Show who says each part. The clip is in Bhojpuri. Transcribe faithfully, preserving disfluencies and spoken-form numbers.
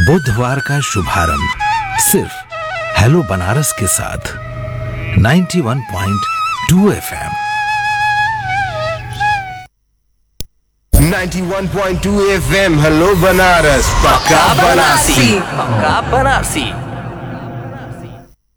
Speaker 1: बुधवार का शुभारंभ सिर्फ हेलो बनारस के साथ इक्यानवे पॉइंट दो एफएम।
Speaker 2: इक्यानवे पॉइंट दो एफएम हेलो बनारस पक्का बनारसी
Speaker 3: पक्का बनारसी।